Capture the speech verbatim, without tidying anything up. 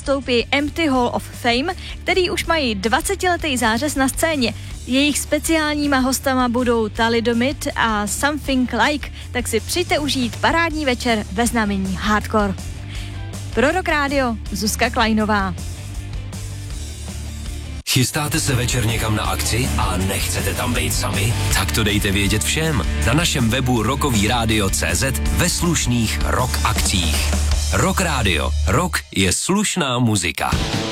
zastoupí Empty Hall of Fame, který už mají dvacetiletý zářez na scéně. Jejich speciálníma hostama budou Thalidomide a Something Like, tak si přijďte užít parádní večer ve znamení hardcore. Pro Rock Radio Zuzka Kleinová. Chystáte se večer někam na akci a nechcete tam být sami? Tak to dejte vědět všem. Na našem webu rockový rádio tečka cé zet ve slušných rock akcích. Rock Radio. Rock je slušná muzika.